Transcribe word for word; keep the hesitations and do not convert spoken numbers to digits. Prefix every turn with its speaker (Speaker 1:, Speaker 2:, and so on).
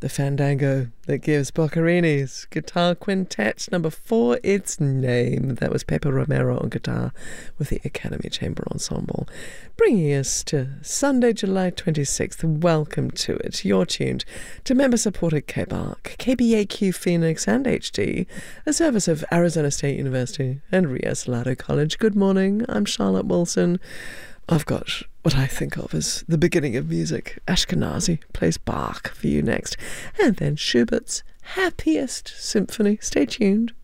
Speaker 1: the fandango that gives Boccherini's Guitar Quintet number four its name. That was Pepe Romero on guitar with the Academy Chamber Ensemble. Bringing us to Sunday, July twenty-sixth. Welcome to it. You're tuned to member-supported K B A R C, K B A Q Phoenix and H D, a service of Arizona State University and Rio Salado College. Good morning. I'm Charlotte Wilson. I've got what I think of as the beginning of music. Ashkenazi plays Bach for you next. And then Schubert's Happiest Symphony. Stay tuned.